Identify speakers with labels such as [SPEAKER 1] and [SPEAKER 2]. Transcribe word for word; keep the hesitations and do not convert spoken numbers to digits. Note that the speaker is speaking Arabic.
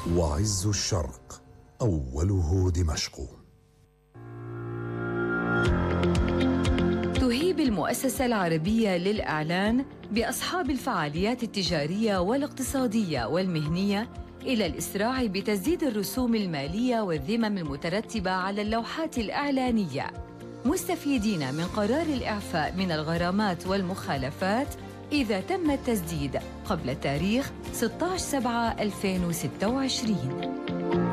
[SPEAKER 1] وعز الشرق أوله دمشق.
[SPEAKER 2] تهيب المؤسسة العربية للإعلان بأصحاب الفعاليات التجارية والاقتصادية والمهنية إلى الإسراع بتسديد الرسوم المالية والذمم المترتبة على اللوحات الإعلانية، مستفيدين من قرار الإعفاء من الغرامات والمخالفات إذا تم التسديد قبل تاريخ ستة عشر سبعة ألفين وستة وعشرين.